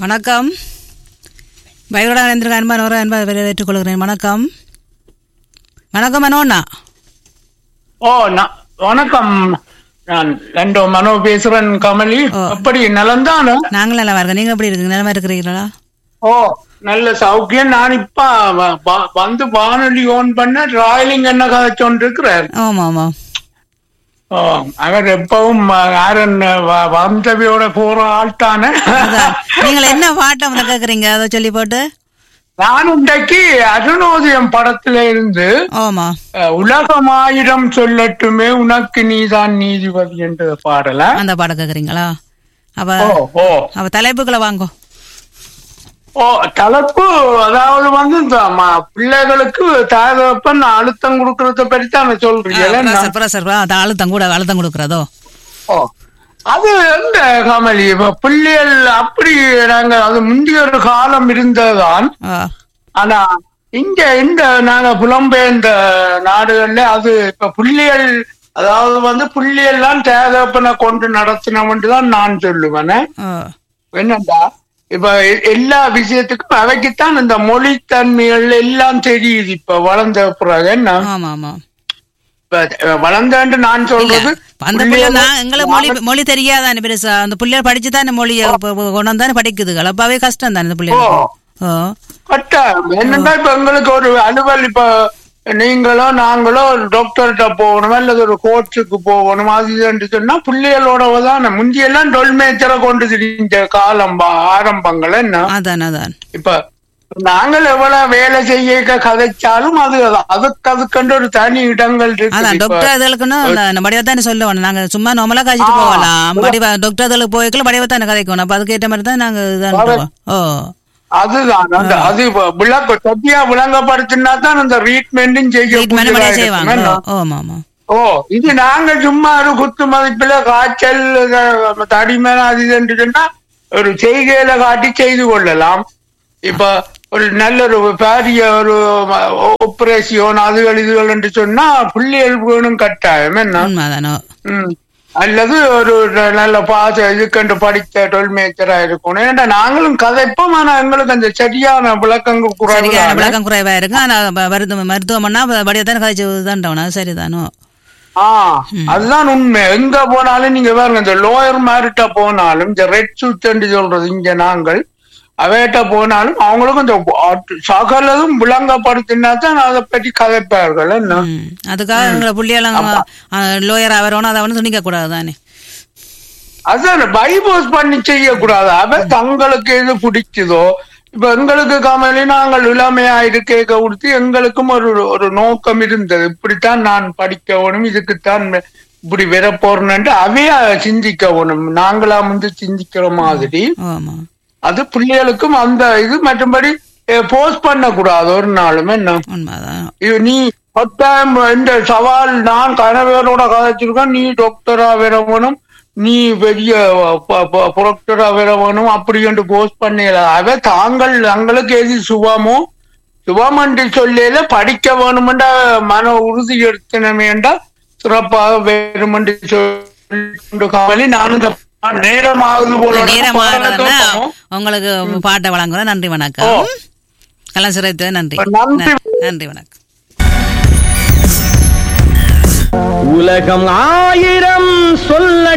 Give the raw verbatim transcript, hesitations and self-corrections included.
வணக்கம். பைரோட நரேந்திர அன்பான ஒரு அன்பா வரவேற்றுக் கொள்கிறேன். வணக்கம். வணக்கம் மனோண்ணா. ஓ வணக்கம். நான் ரெண்டோ மனோ பேசுறேன். கமலி எப்படி நலந்தானோ? நாங்கள் நல்லா இருக்கோம். நீங்க எப்படி இருக்கு? நலமா இருக்கிறீங்களா? ஓ நல்ல சௌக்கியம். நான் இப்ப வந்து வானொலி ஓன் பண்ண ராயலிங் என்ன கதைச்சோன்னு இருக்கிறார். ஆமா ஆமா. ஓ அவர் எப்பவும் யாரன் வந்தவியோட போற ஆள்தானே. நீங்கள் என்ன பாட்டை வந்து கேக்குறீங்க அதை சொல்லி போட்டு? நான் இன்றைக்கு அருணோதயம் படத்துல இருந்து ஆமா உலகம் ஆயிரம் சொல்லட்டுமே உனக்கு நீதான் நீதிபதி என்ற பாடல அந்த பாடம் கேக்குறீங்களா? அப்ப அப்ப தலைப்புகளை வாங்கோ. ஓ தலைப்பு அதாவது வந்து இந்த பிள்ளைகளுக்கு தாயகப்பன் அழுத்தம் கொடுக்கறத பற்றி தான் சொல்றீங்க. அழுத்தம் கூட அழுத்தம் கொடுக்கறதோ? ஓ அது எந்த கமலி பிள்ளைகள் அப்படி நாங்க அது முந்தைய ஒரு காலம் இருந்ததுதான். ஆனா இங்க இந்த நாங்க புலம்பெயர்ந்த நாடுகள்ல அது இப்ப புள்ளியல் அதாவது வந்து புள்ளியெல்லாம் தேகப்பனை கொண்டு நடத்தினோம்ன்றுதான் நான் சொல்லுவேன். என்னண்டா இப்ப எல்லா விஷயத்துக்கும் அவைக்குத்தான் இந்த மொழித்தன்மைகள் எல்லாம் தெரியுது இப்ப வளர்ந்த பிறகு. என்ன வளர்ந்து நான் சொல்றது அந்த எங்களுக்கு மொழி மொழி தெரியாதானே பெருசா அந்த பிள்ளைகள் படிச்சுதான் மொழியை கொண்டு தானே படிக்குதுகள். அப்பவே கஷ்டம் தானே இந்த பிள்ளைகள். கட்டாயம் என்னன்னா இப்ப எங்களுக்கு ஒரு அலுவல் இப்ப நீங்களோ நாங்களோ டாக்டர்கிட்ட போகணும் அல்லது ஒரு கோச்சுக்கு போகணும் அது சொன்னா பிள்ளைகளோடதான் முந்தியெல்லாம் டொல்மேச்சரை கொண்டு திரிஞ்ச காலம் ஆரம்பங்கள். என்ன அதான் அதான் இப்ப நாங்கள் எவ்வளவு வேலை செய்ய கதைச்சாலும் அது அதுக்கு அதுக்கண்டு ஒரு தனி இடங்கள் இருக்கு. டாக்டர் அதுக்குன்னு வடிவத்தானே சொல்லுவோம். நாங்க சும்மா நார்மலா காய்ச்சிட்டு போகலாம். வடிவ டாக்டர் அதுக்கு போய்க்கல வடிவத்தானே கதைக்கணும். அப்ப அதுக்கு ஏற்ற மாதிரி தான் நாங்க ஓ அதுதான் அது விளக்க சத்தியா விளங்கப்படுத்தினா தான் அந்த ட்ரீட்மெண்ட்டும் செய்ய. ஓ இது நாங்க சும்மா ஒரு குத்து மதிப்புல காய்ச்சல் தடிமேல அது இதுன்னா ஒரு செய்கையில காட்டி செய்து கொள்ளலாம். இப்ப ஒரு நல்ல ஒரு பாரிய ஒரு ஆபரேஷன் அதுகள் இதுகள் என்று சொன்னா பிள்ளைகள் வேணும் கட்டாயம். என்ன அல்லது ஒரு நல்ல பாச இதுக்கண்டு படித்த டொல்மேச்சரா இருக்கணும். ஏன்னா நாங்களும் கதைப்போம். ஆனா எங்களுக்கு அந்த சரியான விளக்கங்கள் குறைவா விளக்கம் குறைவா இருக்கு. ஆனா மருத்துவமனா படியத்தான கதைச்சுதான் சரிதானோ? ஆஹ் அதுதான் உண்மை. எங்க போனாலும் நீங்க பாருங்க இந்த லோயர் மாரிட்ட போனாலும் இந்த ரெட் சூட் என்று சொல்றது இங்க நாங்கள் அவையிட்ட போனாலும் அவங்களுக்கும் இந்த சகலதும் விளங்கப்படுத்தினா தான் அதை பற்றி கதைப்பார்கள். என்ன அதுக்காக எங்களை புள்ளியெல்லாம் லோயரா வரணும் அதை வந்து துணிக்க கூடாது தானே. அதான் பைபோஸ் பண்ணி செய்யக்கூடாது. அவ தங்களுக்கு எது பிடிச்சதோ இப்ப எங்களுக்கு கமலி நாங்கள் இளமையா இருக்க கொடுத்து எங்களுக்கும் ஒரு ஒரு நோக்கம் இருந்தது. இப்படித்தான் நான் படிக்கணும் இதுக்குத்தான் இப்படி வர போறேன்னு அவையா சிந்திக்கணும். நாங்களா வந்து சிந்திக்கிற மாதிரி அது பிள்ளைகளுக்கும் அந்த இது மற்றபடி போஸ்ட் பண்ண கூடாது ஒரு நாளும். என்ன நீ பத்தாயிரம் இந்த சவால் நான் கணவரோட கதைச்சிருக்கேன். நீ டாக்டரா வரணும் நீ பெரிய புரொக்டரா வரணும் அப்படி என்று போஸ்ட் பண்ணல. அவ தாங்கள் தங்களுக்கு எது சுபமோ சுபம் என்று சொல்லல படிக்க வேணுமெண்டா மன உறுதி எடுத்தனமேண்டா சிறப்பாக வேணும் என்று சொல்லி கவலி நானும் நேரமாகுது போல உங்களுக்கு பாட்டை வழங்குறேன். நன்றி வணக்கம். கலாம் சிறைத்து நன்றி நன்றி வணக்கம். உலகம் ஆயிரம் சொல்ல